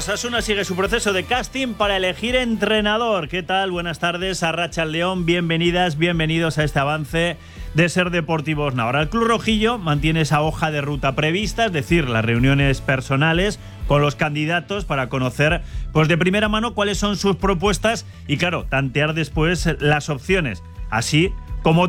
Osasuna sigue su proceso de casting para elegir entrenador. ¿Qué tal? Buenas tardes, Arratsaldeon, bienvenidas, bienvenidos a este avance de Ser Deportivos Now. Ahora el Club Rojillo mantiene esa hoja de ruta prevista, es decir, las reuniones personales con los candidatos para conocer pues de primera mano cuáles son sus propuestas y, claro, tantear después las opciones. Así como